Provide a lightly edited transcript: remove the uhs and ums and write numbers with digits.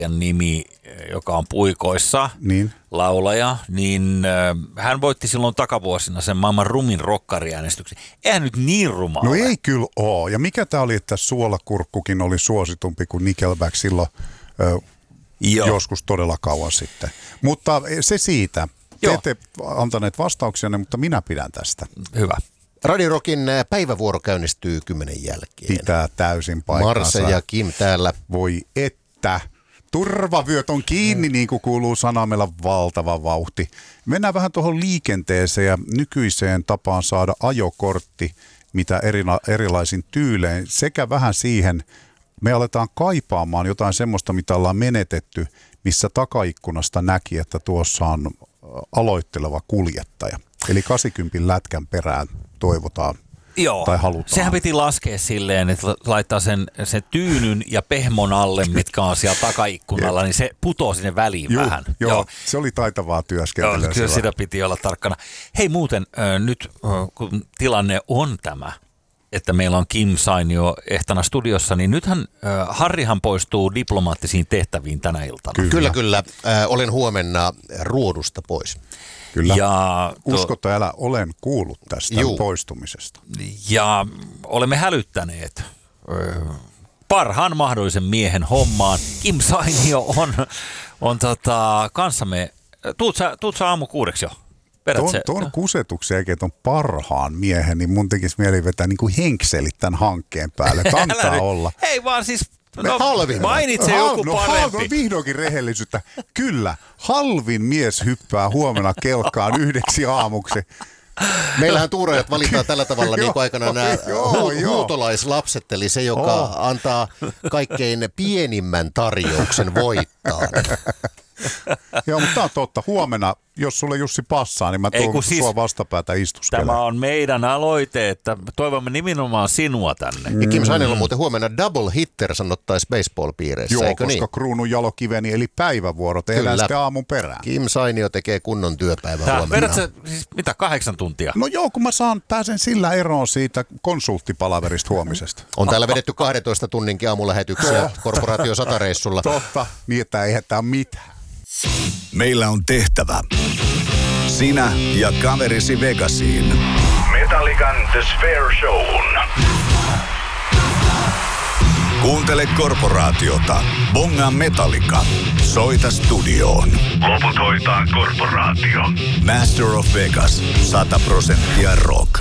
nimi, joka on puikoissa, niin. laulaja, niin hän voitti silloin takavuosina sen maailman rumin rokkariäänestyksen. Eihän nyt niin ruma No ole. ei kyllä ole. Ja mikä tämä oli, että suolakurkkukin oli suositumpi kuin Nickelback silloin joskus todella kauan sitten. Mutta se siitä. Te ette antaneet vastauksia, mutta minä pidän tästä. Hyvä. Radio Rockin päivävuoro käynnistyy 10 jälkeen. Pitää täysin paikkansa. Marse ja Kim täällä. Voi että. Turvavyöt on kiinni, niin kuin kuuluu sanaa, meillä on valtava vauhti. Mennään vähän tuohon liikenteeseen ja nykyiseen tapaan saada ajokortti, mitä erilaisin tyylein, sekä vähän siihen, me aletaan kaipaamaan jotain semmoista, mitä ollaan menetetty, missä takaikkunasta näki, että tuossa on aloitteleva kuljettaja. Eli 80 lätkän perään toivotaan. Joo, tai halutaan. Sehän piti laskea silleen, että laittaa sen tyynyn ja pehmon alle, mitkä on siellä takaikkunalla, niin se putoo sinne väliin vähän. Joo, se oli taitavaa työskentelyä. Joo, kyllä sitä piti olla tarkkana. Hei muuten, nyt kun tilanne on tämä, että meillä on Kim Sainio ehtona studiossa, niin nythän Harrihan poistuu diplomaattisiin tehtäviin tänä iltana. Kyllä. Olen huomenna ruodusta pois. Kyllä. Uskottu, älä, olen kuullut tästä poistumisesta. Ja olemme hälyttäneet parhaan mahdollisen miehen hommaan. Kim Sainio on kanssamme. Tuut sä aamu 6 jo? Tuon kusetuksen jälkeen on parhaan miehen, niin mun tekisi mieli vetää niin kuin henkselit tämän hankkeen päälle. Antaa olla. Ei vaan siis... halvin. Mainitse joku parempi. Vihdoinkin rehellisyyttä. Kyllä, halvin mies hyppää huomenna kelkkaan 9 aamuksi. Meillähän tuurajat valitaan tällä tavalla niin kuin aikanaan nämä huutolaislapset, eli se, joka antaa kaikkein pienimmän tarjouksen voittaa. Joo, mutta tämä on totta. Huomenna, jos sulle Jussi passaa, niin mä tuon sua vastapäätä istuskelemaan. Tämä on meidän aloite, että toivomme nimenomaan sinua tänne. Ja Kim Sainilla on muuten huomenna double hitter, sanottaisiin baseball-piireissä, joo, eikö koska niin? kruunun jalokiveni, eli päivävuoro, tehdään sitten aamun perään. Kim Sainio tekee kunnon työpäivän huomenna. Vedät sä siis mitä, 8 tuntia? No joo, kun mä pääsen sillä eroon siitä konsulttipalaverista huomisesta. On täällä vedetty 12 tunninkin aamulähetyksiä Korporaatio 100-reissulla. Totta, niin että eihän tää mitään. Meillä on tehtävä. Sinä ja kaverisi Vegasiin. Metallican The Sphere Shown. Kuuntele Korporaatiota. Bongaa Metallica. Soita studioon. Loput hoitaa Korporaatio. Master of Vegas. 100% rock.